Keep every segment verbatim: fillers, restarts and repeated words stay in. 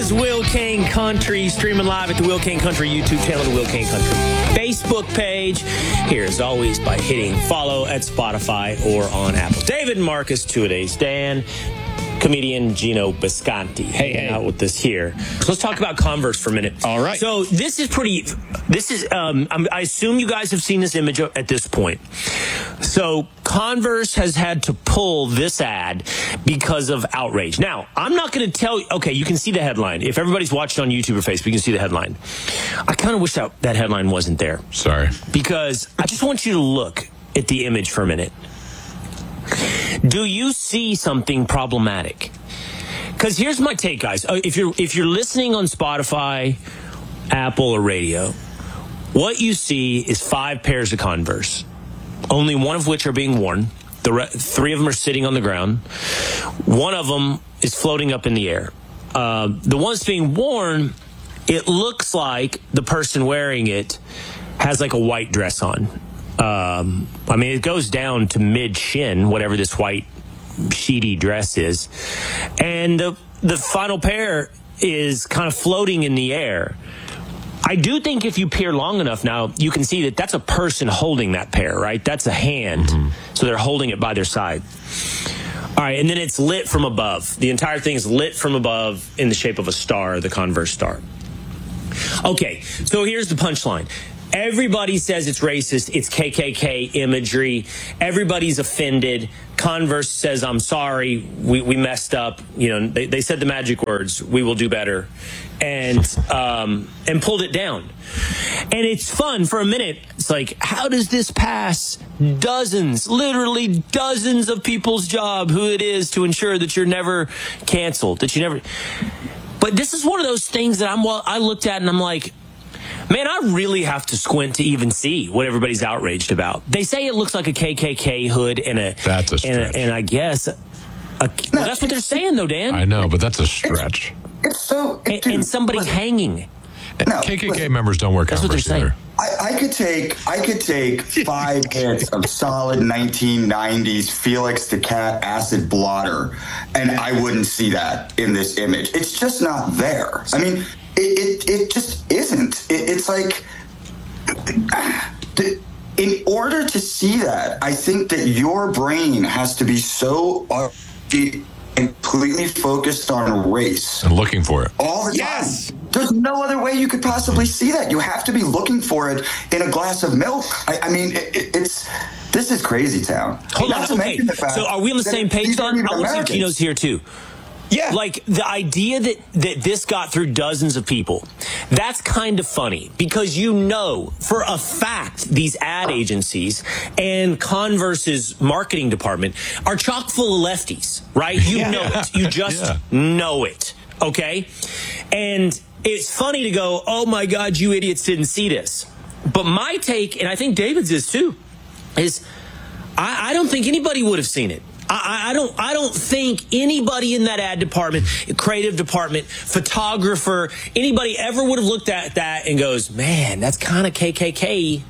is Will Kane Country, streaming live at the Will Kane Country YouTube channel, the Will Kane Country Facebook page. Here, as always, by hitting follow at Spotify or on Apple. David and Marcus, two-a-days. Dan, comedian Gino Bisconti. Hey, hey. Out with us here. So let's talk about Converse for a minute. All right. So this is pretty, this is, um, I assume you guys have seen this image at this point. So Converse has had to pull this ad because of outrage. Now, I'm not going to tell you, okay, you can see the headline. If everybody's watching on YouTube or Facebook, you can see the headline. I kind of wish that, that headline wasn't there. Sorry. Because I just want you to look at the image for a minute. Do you see something problematic? Because here's my take, guys. If you're if you're listening on Spotify, Apple, or radio, what you see is five pairs of Converse, only one of which are being worn. The re- three of them are sitting on the ground. One of them is floating up in the air. Uh, the ones being worn, it looks like the person wearing it has like a white dress on. Um, I mean, it goes down to mid-shin, whatever this white sheety dress is. And the, the final pair is kind of floating in the air. I do think if you peer long enough now, you can see that that's a person holding that pair, right? That's a hand. Mm-hmm. So they're holding it by their side. All right, and then it's lit from above. The entire thing is lit from above in the shape of a star, the Converse star. Okay, so here's the punchline. Everybody says it's racist. It's K K K imagery. Everybody's offended. Converse says, I'm sorry. We, we messed up. You know, they, they said the magic words, we will do better. And, um, and pulled it down. And it's fun for a minute. It's like, how does this pass dozens, literally dozens of people's job, who it is to ensure that you're never canceled, that you never. But this is one of those things that I'm, well, I looked at and I'm like, man, I really have to squint to even see what everybody's outraged about. They say it looks like a K K K hood and a... That's a stretch. And, a, and I guess... A, well, that's what they're saying, though, Dan. I know, but that's a stretch. It's, it's so... It, and, dude, and somebody's listen, hanging. No, K K K listen, members don't wear Converse That's what they're either. saying. I, I could take I could take five hits of solid nineteen nineties Felix the Cat acid blotter, and I wouldn't see that in this image. It's just not there. I mean... It, it it just isn't. It, it's like, in order to see that, I think that your brain has to be so uh, completely focused on race. And looking for it. All the time. Yes! There's no other way you could possibly see that. You have to be looking for it in a glass of milk. I, I mean, it, it, it's... This is crazy town. Hold on, okay. So are we on the same page then? I want to see Gino's here, too. Yeah. Like, the idea that, that this got through dozens of people, that's kind of funny because you know for a fact these ad agencies and Converse's marketing department are chock full of lefties, right? You yeah. know it. You just yeah. know it, okay? And it's funny to go, oh, my God, you idiots didn't see this. But my take, and I think David's is too, is I, I don't think anybody would have seen it. I, I don't I don't think anybody in that ad department, creative department, photographer, anybody ever would have looked at that and goes, man, that's kind of K K K.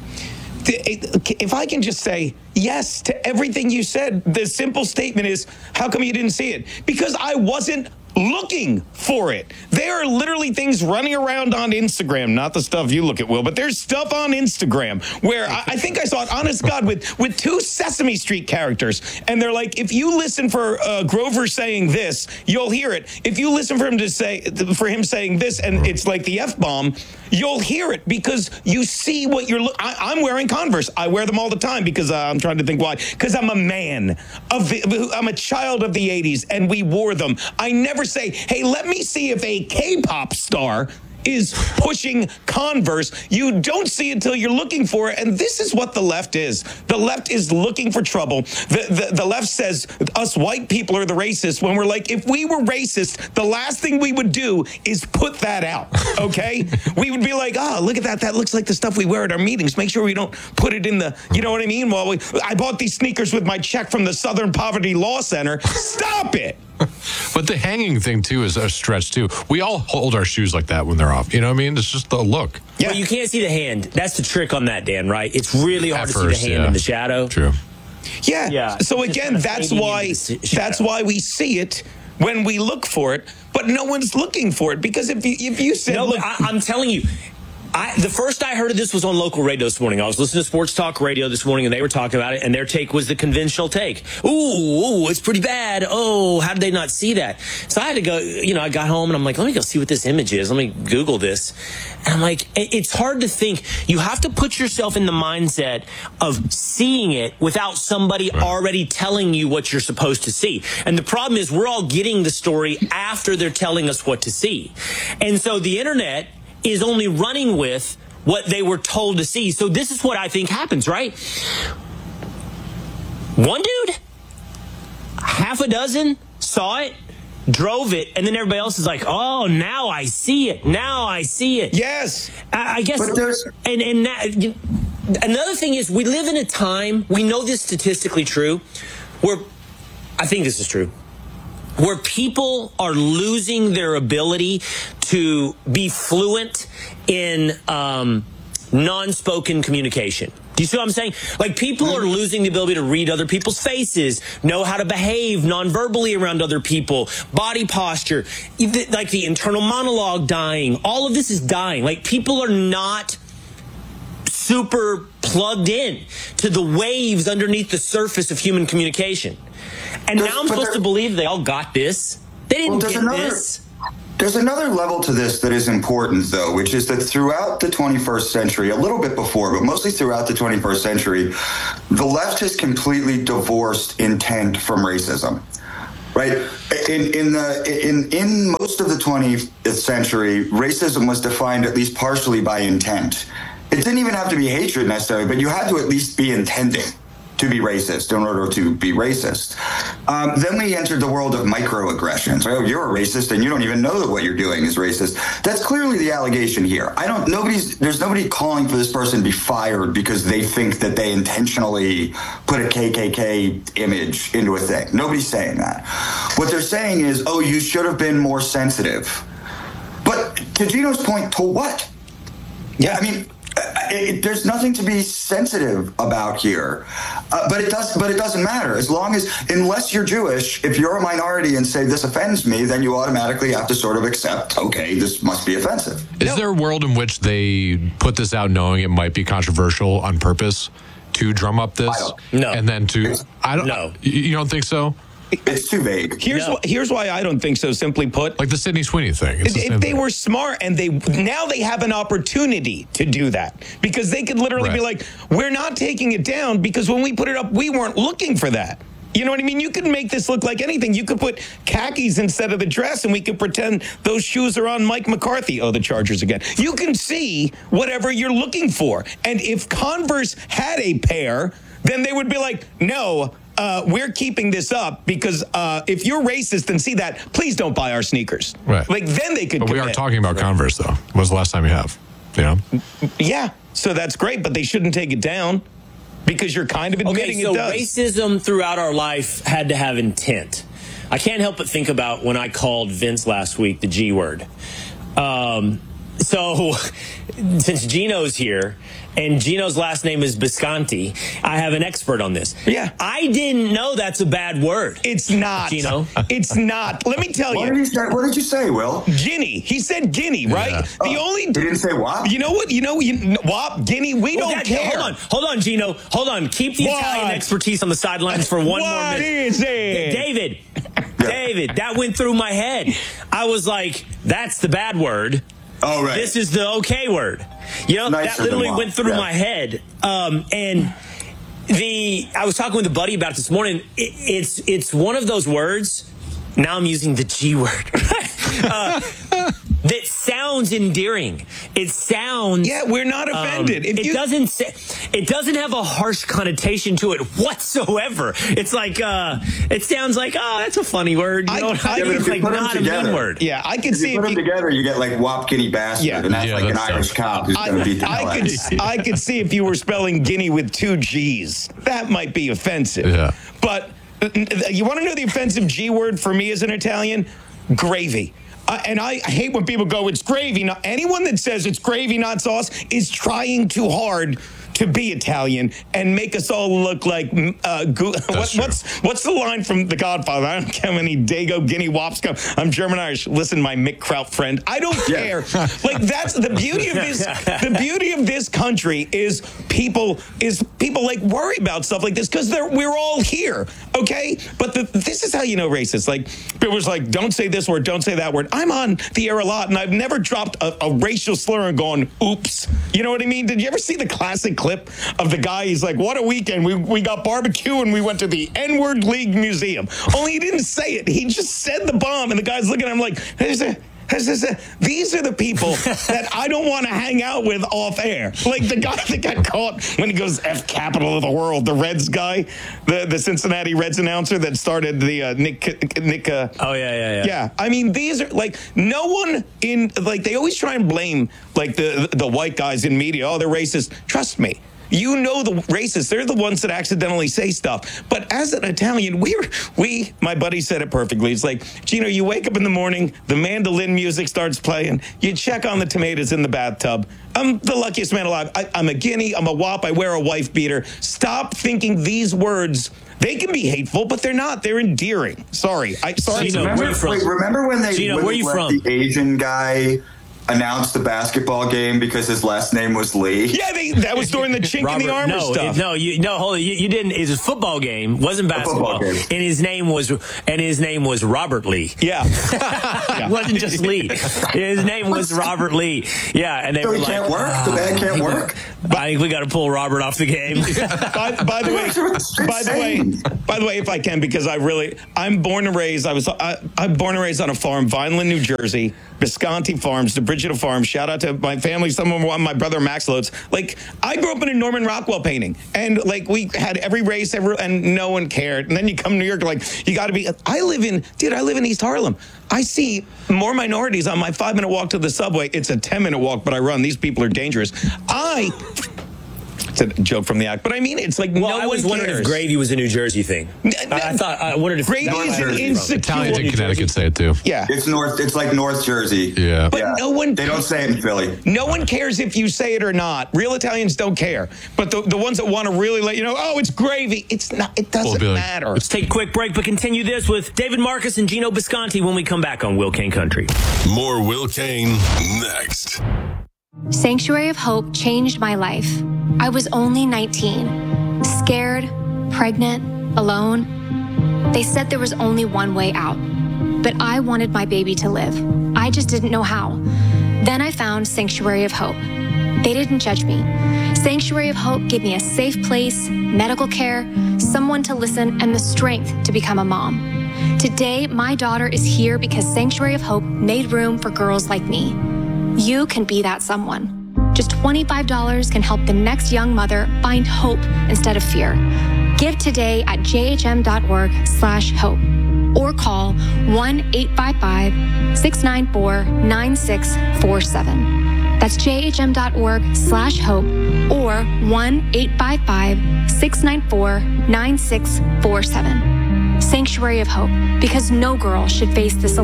If I can just say yes to everything you said, the simple statement is, how come you didn't see it? Because I wasn't looking for it. There are literally things running around on Instagram, not the stuff you look at, Will, but there's stuff on Instagram where I, I think I saw it, honest God, with, with two Sesame Street characters. And they're like, if you listen for uh, Grover saying this, you'll hear it. If you listen for him to say, for him saying this, and it's like the F-bomb, you'll hear it because you see what you're looking. I'm wearing Converse. I wear them all the time because uh, I'm trying to think why. Because I'm a man of the, I'm a child of the eighties and we wore them. I never say, hey, let me see if a K-pop star is pushing Converse. You don't see it until you're looking for it. And this is what the left is. The left is looking for trouble. The, the, the left says us white people are the racists when we're like, if we were racist, the last thing we would do is put that out, okay? We would be like, oh, look at that. That looks like the stuff we wear at our meetings. Make sure we don't put it in the, you know what I mean? Well, we, I bought these sneakers with my check from the Southern Poverty Law Center. Stop it. But the hanging thing, too, is a stretch, too. We all hold our shoes like that when they're off. You know what I mean? It's just the look. Yeah, well, you can't see the hand. That's the trick on that, Dan, right? It's really hard At to first, see the hand yeah. in the shadow. True. Yeah. yeah. So, again, that's why that's why we see it when we look for it, but no one's looking for it. Because if you, if you said, No, look, but I, I'm telling you, I, the first I heard of this was on local radio this morning. I was listening to Sports Talk Radio this morning, and they were talking about it, and their take was the conventional take. Ooh, ooh, it's pretty bad. Oh, how did they not see that? So I had to go, you know, I got home, and I'm like, let me go see what this image is. Let me Google this. And I'm like, it's hard to think. You have to put yourself in the mindset of seeing it without somebody already telling you what you're supposed to see. And the problem is we're all getting the story after they're telling us what to see. And so the internet is only running with what they were told to see. So this is what I think happens, right? One dude, half a dozen saw it, drove it, and then everybody else is like, oh, now I see it. Now I see it. yes. I, I guess. But there's- And, and that, you- another thing is we live in a time, we know this statistically true, where I think this is true, where people are losing their ability to be fluent in um, non-spoken communication. Do you see what I'm saying? Like, people are losing the ability to read other people's faces, know how to behave non-verbally around other people, body posture, like the internal monologue dying. All of this is dying. Like, people are not super plugged in to the waves underneath the surface of human communication. And There's- now I'm but supposed there- to believe they all got this. They didn't Well, there's get another- this. There's another level to this that is important, though, which is that throughout the twenty-first century, a little bit before, but mostly throughout the twenty-first century, the left has completely divorced intent from racism. Right? In in the in in most of the twentieth century, racism was defined at least partially by intent. It didn't even have to be hatred necessarily, but you had to at least be intending to be racist in order to be racist. Um, then we entered the world of microaggressions. Oh, you're a racist and you don't even know that what you're doing is racist. That's clearly the allegation here. I don't, nobody's, there's nobody calling for this person to be fired because they think that they intentionally put a K K K image into a thing. Nobody's saying that. What they're saying is, oh, you should have been more sensitive. But to Gino's point, to what? Yeah, I mean, It, it, there's nothing to be sensitive about here, uh, but it does. But it doesn't matter as long as, unless you're Jewish, if you're a minority and say this offends me, then you automatically have to sort of accept. Okay, this must be offensive. Is No. there a world in which they put this out knowing it might be controversial on purpose to drum up this? I don't- No. And then to, I don't, No. you you don't think so? It's too vague. Here's No. wh- here's why I don't think so. Simply put, Like the Sydney Sweeney thing. It's the if same they thing. were smart and they now they have an opportunity to do that, because they could literally be Right. like, we're not taking it down because when we put it up, we weren't looking for that. You know what I mean? You could make this look like anything. You could put khakis instead of the dress, and we could pretend those shoes are on Mike McCarthy. Oh, the Chargers again. You can see whatever you're looking for. And if Converse had a pair, then they would be like, no, uh, we're keeping this up because uh, if you're racist and see that, please don't buy our sneakers. Right. Like, then they could But we commit. are talking about Converse, though. When was the last time you have? You know? Yeah, so that's great, but they shouldn't take it down because you're kind of admitting Okay, so it does. racism throughout our life had to have intent. I can't help but think about when I called Vince last week the G word. Um, so since Gino's here, and Gino's last name is Bisconti, I have an expert on this. Yeah. I didn't know that's a bad word. It's not. Gino? It's not. Let me tell What did you. you say? What did you say, Will? Guinea. He said guinea, right? Yeah. The only. He didn't say what? You know what? You know, you, wop, guinea, we Well, don't that- care. Hold on, hold on, Gino. Hold on. Keep the What? Italian expertise on the sidelines for one more What minute. is it? David, David, that went through my head. I was like, that's the bad word. Oh, right. This is the okay word. You know, Nicer that than literally mom. went through Yeah. my head. Um, and the I was talking with a buddy about it this morning. It, it's it's one of those words. Now I'm using the G word. uh, that sounds endearing. It sounds Yeah, we're not offended. Um, If it you- doesn't say, it doesn't have a harsh connotation to it whatsoever. It's like uh, it sounds like, oh, that's a funny word. You I- know what I- I mean? but if It's you like put 'em not a mean together- word. Yeah, I can If see you put if them you. together, you get like wop guinea bastard, Yeah. and that's Yeah, like an that's Irish tough. cop who's going to beat the hell I out of you. could, I could see if you were spelling guinea with two G's. That might be offensive. Yeah. But uh, you want to know the offensive G word for me as an Italian? Gravy. Uh, and I hate when people go, it's gravy. Now, anyone that says it's gravy, not sauce, is trying too hard to be Italian and make us all look like uh, go- what, what's what's the line from The Godfather? I don't care how many Dago Guinea Wops come. I'm German Irish. Listen, my Mick Kraut friend. I don't care. Like that's the beauty of this. The beauty of this country is people is people like worry about stuff like this because they're we're all here. Okay, but the, this is how you know racist. Like people was like, don't say this word, don't say that word. I'm on the air a lot, and I've never dropped a, a racial slur and gone, oops. You know what I mean? Did you ever see the classic clip of the guy? He's like, what a weekend. We we got barbecue and we went to the N-word League Museum. Only he didn't say it. He just said the bomb, and the guy's looking at him like, there's a these are the people that I don't want to hang out with off air. Like the guy that got caught when he goes F capital of the world, the Reds guy, the, the Cincinnati Reds announcer that started the uh, Nick Nick. Uh, oh yeah, yeah, yeah. Yeah, I mean these are like no one in like they always try and blame like the the white guys in media. Oh, they're racist. Trust me. You know the racists. They're the ones that accidentally say stuff. But as an Italian, we, we, my buddy said it perfectly. It's like, Gino, you wake up in the morning, the mandolin music starts playing, you check on the tomatoes in the bathtub. I'm the luckiest man alive. I, I'm a guinea, I'm a wop, I wear a wife beater. Stop thinking these words. They can be hateful, but they're not. They're endearing. Sorry. I sorry. Gino, remember, where you from? Wait, remember when they Gino, when where they you let from? the Asian guy announced the basketball game because his last name was Lee? Yeah, they, that was during the chink Robert, in the armor no, stuff. It, no, you, no, hold on. You, you didn't. It was a football game. Wasn't basketball. game. And his name was and his name was Robert Lee. Yeah, It wasn't just Lee. His name was Robert Lee. Yeah, and they So were he like, can't work? The man can't I work? think, I think we got to pull Robert off the game. by, by the way, by the way, by the way, if I can, because I really, I'm born and raised. I was, I, I'm born and raised on a farm, Vineland, New Jersey, Visconti Farms, the Brigida Farm. Shout out to my family. Some of them were my brother Max Loads. Like I grew up in a Norman Rockwell painting, and like we had every race, every, and no one cared. And then you come to New York, like you got to be. I live in, dude. I live in East Harlem. I see more minorities on my five minute walk to the subway. It's a ten minute walk, but I run. These people are dangerous. I. It's a joke from the act, but I mean, it's like Well, no I was one wondering cares. if gravy was a New Jersey thing. I, I thought I wondered if Gravy that is was an where you're from. insecure. Italians in New Connecticut Jersey. say it too. Yeah. It's North. It's like North Jersey. Yeah. But Yeah. no one. They don't say it in Philly. No one cares if you say it or not. Real Italians don't care. But the, the ones that want to really let you know, oh, it's gravy. It's not. It doesn't Well, Billy, matter. Let's take a quick break, but continue this with David Marcus and Gino Bisconti when we come back on Will Kane Country. More Will Kane next. Sanctuary of Hope changed my life. I was only nineteen, scared, pregnant, alone. They said there was only one way out, but I wanted my baby to live. I just didn't know how. Then I found Sanctuary of Hope. They didn't judge me. Sanctuary of Hope gave me a safe place, medical care, someone to listen, and the strength to become a mom. Today, my daughter is here because Sanctuary of Hope made room for girls like me. You can be that someone. Just twenty-five dollars can help the next young mother find hope instead of fear. Give today at jhm.org slash hope or call one eight five five, six nine four, nine six four seven. That's jhm.org slash hope or one eight five five, six nine four, nine six four seven. Sanctuary of Hope, because no girl should face this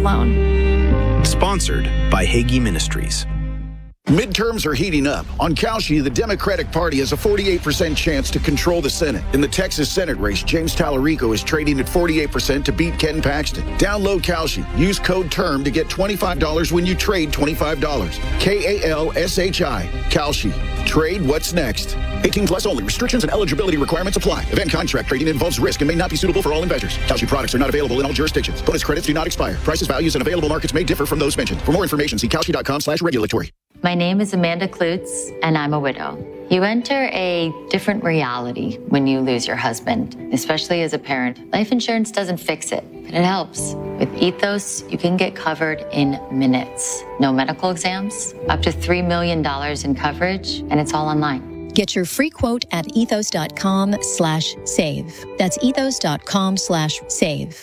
alone. Sponsored by Hagee Ministries. Midterms are heating up. On Kalshi, the Democratic Party has a forty-eight percent chance to control the Senate. In the Texas Senate race, James Tallarico is trading at forty-eight percent to beat Ken Paxton. Download Kalshi. Use code TERM to get twenty-five dollars when you trade twenty-five dollars. K A L S H I. Kalshi. Trade what's next. eighteen plus only. Restrictions and eligibility requirements apply. Event contract trading involves risk and may not be suitable for all investors. Kalshi products are not available in all jurisdictions. Bonus credits do not expire. Prices, values, and available markets may differ from those mentioned. For more information, see kalshi.com slash regulatory. My name is Amanda Klutz, and I'm a widow. You enter a different reality when you lose your husband, especially as a parent. Life insurance doesn't fix it, but it helps. With Ethos, you can get covered in minutes. No medical exams, up to three million dollars in coverage, and it's all online. Get your free quote at ethos.com slash save. That's ethos.com slash save.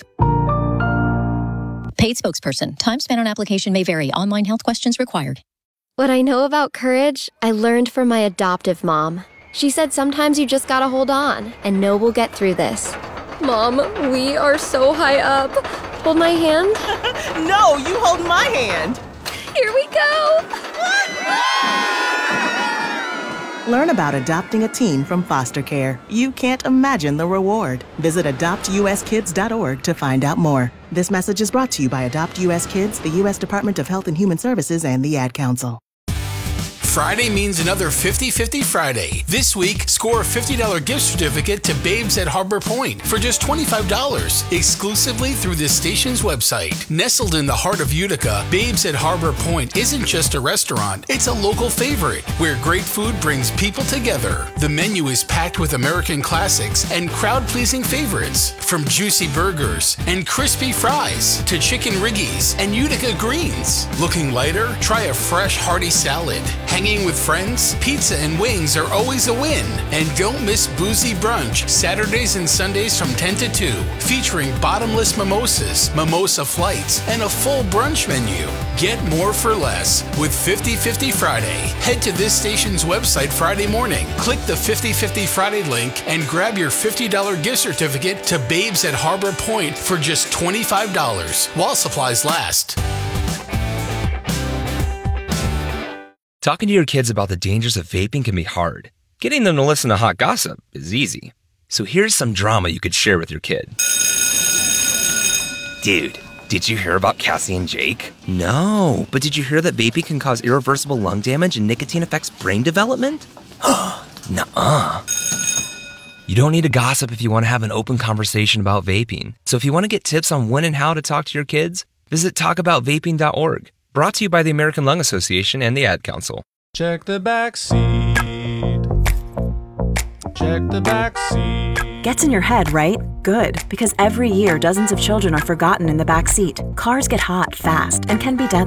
Paid spokesperson. Time spent on application may vary. Online health questions required. What I know about courage, I learned from my adoptive mom. She said sometimes you just gotta hold on and know we'll get through this. Mom, we are so high up. Hold my hand. No, you hold my hand. Here we go. Learn about adopting a teen from foster care. You can't imagine the reward. Visit adopt u s kids dot org to find out more. This message is brought to you by Adopt U S Kids, the U S Department of Health and Human Services, and the Ad Council. Friday means another fifty fifty Friday. This week, score a fifty dollars gift certificate to Babes at Harbor Point for just twenty-five dollars, exclusively through this station's website. Nestled in the heart of Utica, Babes at Harbor Point isn't just a restaurant, it's a local favorite where great food brings people together. The menu is packed with American classics and crowd-pleasing favorites, from juicy burgers and crispy fries to chicken riggies and Utica greens. Looking lighter? Try a fresh, hearty salad. Hanging with friends, pizza and wings are always a win. And don't miss Boozy Brunch, Saturdays and Sundays from ten to two, featuring bottomless mimosas, mimosa flights, and a full brunch menu. Get more for less with fifty fifty Friday. Head to this station's website Friday morning, click the fifty fifty Friday link, and grab your fifty dollars gift certificate to Babes at Harbor Point for just twenty-five dollars, while supplies last. Talking to your kids about the dangers of vaping can be hard. Getting them to listen to hot gossip is easy. So here's some drama you could share with your kid. Dude, did you hear about Cassie and Jake? No, but did you hear that vaping can cause irreversible lung damage and nicotine affects brain development? Nuh-uh. You don't need to gossip if you want to have an open conversation about vaping. So if you want to get tips on when and how to talk to your kids, visit talk about vaping dot org. Brought to you by the American Lung Association and the Ad Council. Check the back seat. Check the back seat. Gets in your head, right? Good, because every year dozens of children are forgotten in the back seat. Cars get hot fast and can be deadly.